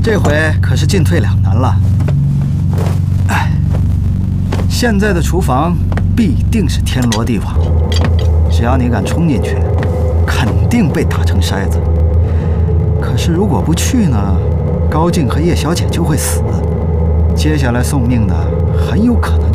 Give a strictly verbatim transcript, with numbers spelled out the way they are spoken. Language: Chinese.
这回可是进退两难了。哎，现在的厨房必定是天罗地网，只要你敢冲进去，肯定被打成筛子。可是如果不去呢，高静和叶小姐就会死，接下来送命的很有可能就。